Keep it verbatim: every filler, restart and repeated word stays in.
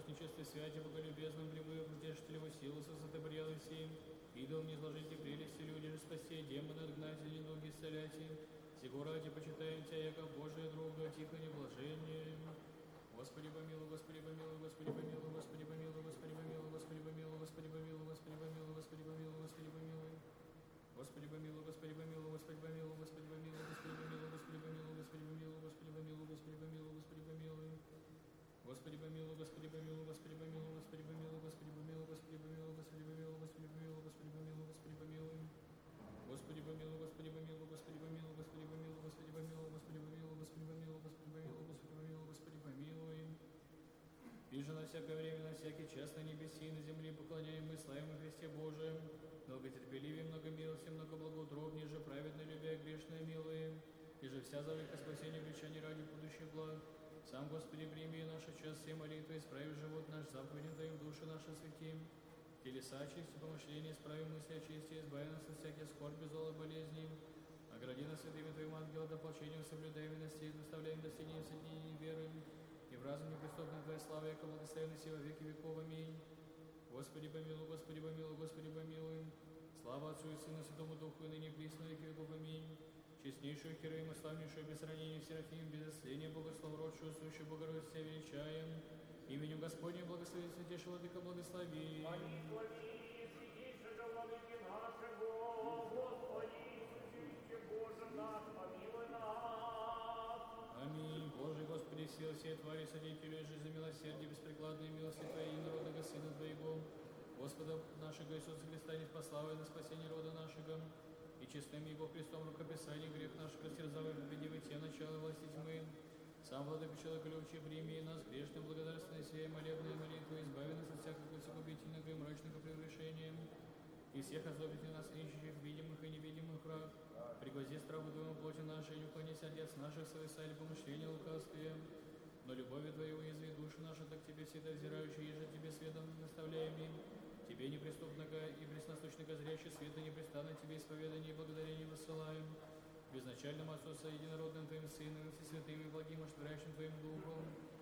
нечестной святи, боголюбезным, прибыв, утешителеву силу, сосоты прияды всем, идол не изложите прелести, люди же спасти, демоны отгнать, и недуги исцеляйте. Сего ради почитаем Тебя, яко Божие друга, тихо не блажение. Господи помилуй, Господи помилуй, Господи помилуй, Господи помилуй, Господи помилуй, Господи помилуй, Господи помилуй, Господи помилуй, Господи помилуй, Господи помилуй. Господи помилуй, Господи помилуй, Господи помилуй, Господи помилуй, Господи помилуй, Господи помилуй, Господи помилуй, Господи помилуй, Господи помилуй, Господи помилуй. Господи помилуй, Господи помилуй, Господи помилуй, Господи помилуй, Господи помилуй, Господи помилуй, Господи помилуй, Господи помилуй, Господи помилуй, Господи помилуй. Господи помилуй, Господи помилуй, Господи помилуй, Господи помилуй, Господи помилуй, Господи помилуй, Господи помилуй, Господи помилуй, Господи помилуй, Господи помилуй. И же на всякое время, на всякий час на небеси и на земле поклоняем мы, славим о Христе Божием, много терпеливее, много милости, много благоутробнее же, праведно любя грешные милые, и же вся завека спасения влечения ради будущих благ. Сам, Господи, прими нашу часть все молитвы, исправи живот наш, заповедям Твоим души наши святим. Телеса чести, помышления, исправи мысли очисти, избави нас от всяких скорби, зола, болезней. Огради нас святыми Твоим ангелом, от ополчением, соблюдаем и настиг, наставляем достигнем соединения веры. И в разуме преступной Твоей славы, яко благословенный си во веки веков. Аминь. Господи помилуй, Господи помилуй, Господи помилуй. Слава Отцу и Сыну, Святому Духу, и ныне присно веки веков. Аминь. Честнейшую Хероим и славнейшую без сравнения Серафим, без исцеления Богословродшую, сущую Богородицу Тебя величаем. Именем Господнем благослови святейшего Владыка, благослови. Благослови святейшего Владыки нашего, Господи Иисусе Боже наш, помилуй нас. Аминь. Боже, Господи, сил всей твари, содействуй же за милосердие, беспрекладные милости Твоей, народного Сына Твоего, Господа нашего Иисуса Христа, не спаславай на спасение рода нашего, и честным Его Христом рукописание грех наш растерзавай, победивай те начала власти тьмы. Сам, Владыка человека любче, прими нас, грешным благодарственной сей молебной молитвы, избави нас от всякого усугубительного и мрачного прегрешения, и всех озлобителей нас, ищущих видимых и невидимых враг, пригвозди страву Твоему плоти нашей, и не уклони сердец наших, совысали помышления лукавствия, но любовью Твоей уязви души наши, так Тебе всегда взирающие, еже Тебе светом наставляем им, Тебе неприступного и пресносущного зрящий света непрестанно Тебе исповедание и благодарение высылаем, безначальному Отцу со единородным Твоим Сыном, и всесвятым и благим, ожтворяющим Твоим Духом,